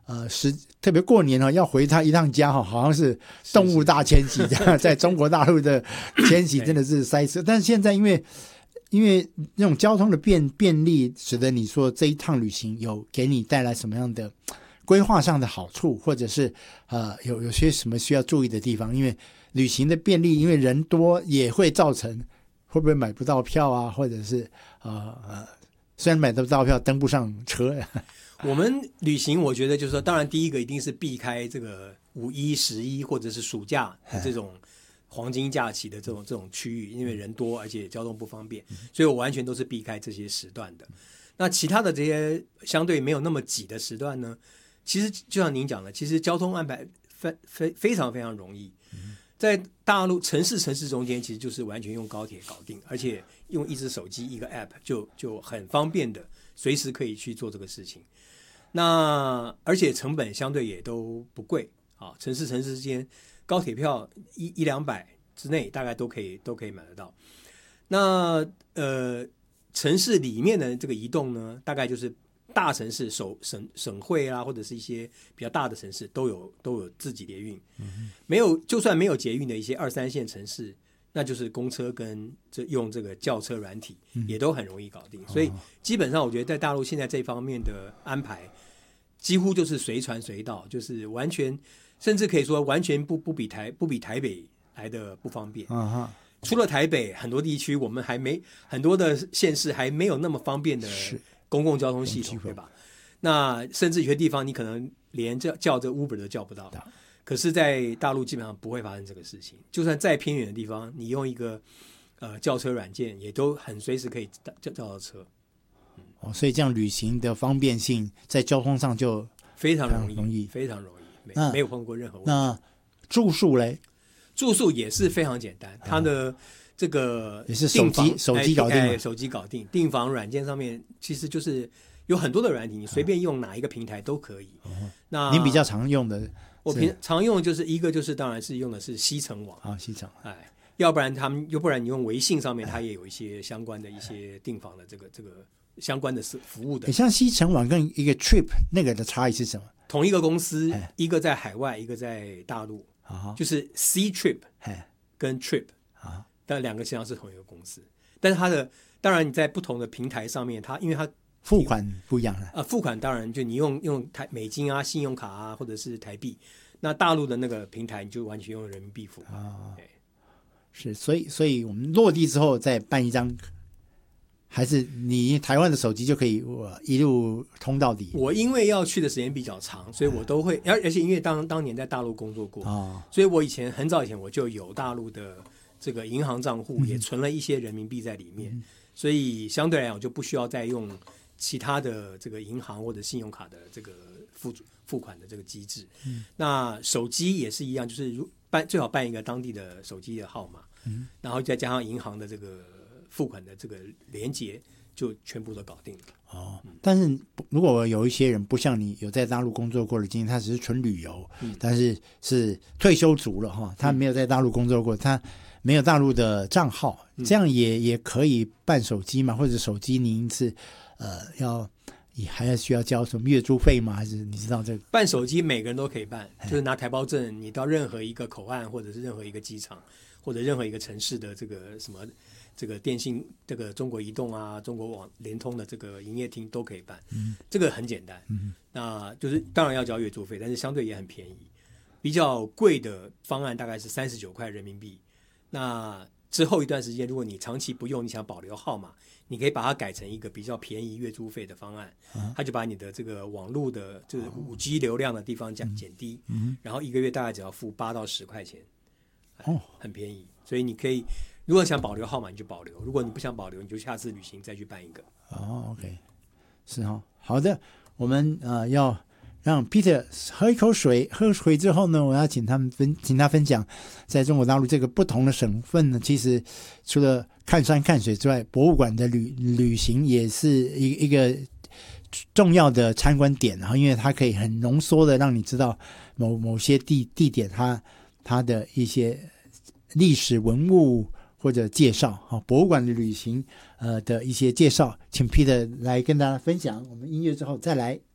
特别过年要回他一趟家好像是动物大迁徙这样，在中国大陆的迁徙真的是塞车。但是现在因为那种交通的便利，使得你说这一趟旅行有给你带来什么样的规划上的好处，或者是有些什么需要注意的地方？因为旅行的便利，因为人多也会造成会不会买不到票啊，或者是虽然买得到票登不上车。 我们旅行我觉得就是说，当然第一个一定是避开这个5、11或者是暑假这种黄金假期的这种区域，因为人多而且交通不方便，所以我完全都是避开这些时段的。那其他的这些相对没有那么挤的时段呢，其实就像您讲的，其实交通安排非常非常容易。在大陆城市中间，其实就是完全用高铁搞定，而且用一只手机一个 app 就很方便的，随时可以去做这个事情。那而且成本相对也都不贵啊，城市之间高铁票100-200之内大概都可以买得到。那城市里面的这个移动呢，大概就是大城市省会啊，或者是一些比较大的城市都有自己捷运。就算没有捷运的一些2、3线城市，那就是公车跟用这个轿车软体也都很容易搞定。所以基本上我觉得在大陆现在这方面的安排几乎就是随传随到，就是完全甚至可以说完全不比台北来的不方便。除了台北，很多地区我们还没很多的县市还没有那么方便的公共交通系统，对吧？那甚至有些地方你可能连叫这 Uber 都叫不到。可是在大陆基本上不会发生这个事情，就算再偏远的地方，你用一个轿车软件也都很随时可以叫到车。 所以这样旅行的方便性在交通上就非常容易，非常容易，没有碰过任何问题。 那住宿嘞？ 住宿也是非常简单，它的这个也是手机搞定， 手机搞定。订房软件上面其实就是有很多的软体，你随便用哪一个平台都可以。那您比较常用的？ 我常用就是一个就是当然是用的是西城网啊，西城。 要不然你用微信上面，它也有一些相关的一些订房的这个相关的服务的。 像西城网跟一个 Trip 那个的差异是什么？ 同一个公司，一个在海外，一个在大陆。就是 C Trip 跟 Trip 但两个实际上是同一个公司，但是它的当然你在不同的平台上面，因为它付款不一样了。 付款当然就你用美金啊、信用卡啊，或者是台币。那大陆的那个平台你就完全用人民币付款。 是，所以我们落地之后再办一张。还是你台湾的手机就可以一路通到底？我因为要去的时间比较长，所以我都会，而且因为当年在大陆工作过，所以我很早以前我就有大陆的这个银行账户，也存了一些人民币在里面，所以相对来讲我就不需要再用其他的这个银行或者信用卡的这个付款的这个机制。那手机也是一样，就是最好办一个当地的手机的号码，然后再加上银行的这个付款的这个连结，就全部都搞定了。 但是如果有一些人不像你有在大陆工作过的经验，他只是纯旅游，但是退休族了哈，他没有在大陆工作过，他没有大陆的账号，这样也可以办手机嘛？或者手机您是还要需要交什么月租费吗？还是你知道这个？ 办手机每个人都可以办，就是拿台胞证，你到任何一个口岸或者是任何一个机场或者任何一个城市的这个什么这个电信这个中国移动啊、中国网联通的这个营业厅都可以办，这个很简单。那就是当然要交月租费，但是相对也很便宜。比较贵的方案大概是39块人民币。那之后一段时间，如果你长期不用，你想保留号码，你可以把它改成一个比较便宜月租费的方案，它就把你的这个网络的就是5G 流量的地方减低，然后一个月大概只要付8到10块钱，很便宜。所以你可以，如果想保留号码你就保留，如果你不想保留，你就下次旅行再去办一个。 OK， 是好的，我们要让 Peter 喝一口水，喝水之后呢，我要请他分享在中国大陆这个不同的省份呢，其实除了看山看水之外，博物馆的旅行也是一个重要的参观点，然后因为它可以很浓缩的让你知道某些地点它的一些历史文物或者介绍，博物馆的旅行的一些介绍，请 Peter 来跟大家分享。我们音乐之后再来。